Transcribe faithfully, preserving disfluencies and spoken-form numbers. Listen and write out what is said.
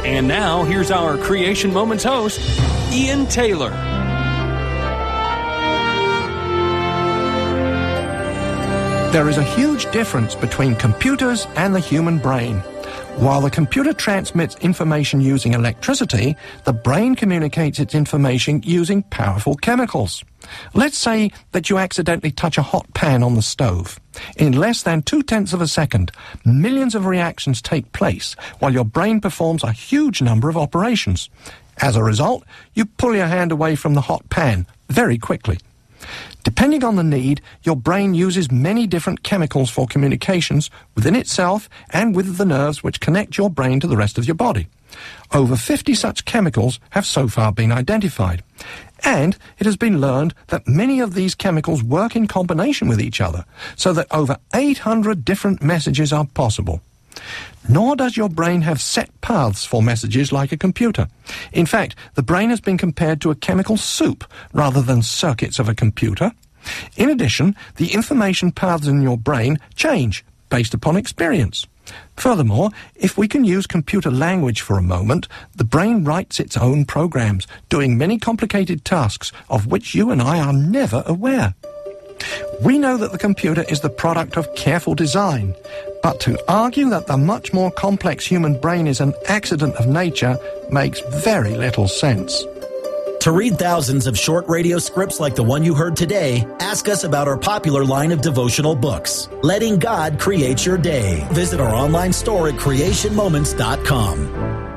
And now, here's our Creation Moments host, Ian Taylor. There is a huge difference between computers and the human brain. While the computer transmits information using electricity, the brain communicates its information using powerful chemicals. Let's say that you accidentally touch a hot pan on the stove. In less than two-tenths of a second, millions of reactions take place while your brain performs a huge number of operations. As a result, you pull your hand away from the hot pan very quickly. Depending on the need, your brain uses many different chemicals for communications within itself and with the nerves which connect your brain to the rest of your body. Over fifty such chemicals have so far been identified. And it has been learned that many of these chemicals work in combination with each other, so that over eight hundred different messages are possible. Nor does your brain have set paths for messages like a computer. In fact, the brain has been compared to a chemical soup rather than circuits of a computer. In addition, the information paths in your brain change based upon experience. Furthermore, if we can use computer language for a moment, the brain writes its own programs, doing many complicated tasks of which you and I are never aware. We know that the computer is the product of careful design, but to argue that the much more complex human brain is an accident of nature makes very little sense. To read thousands of short radio scripts like the one you heard today, ask us about our popular line of devotional books, Letting God Create Your Day. Visit our online store at creation moments dot com.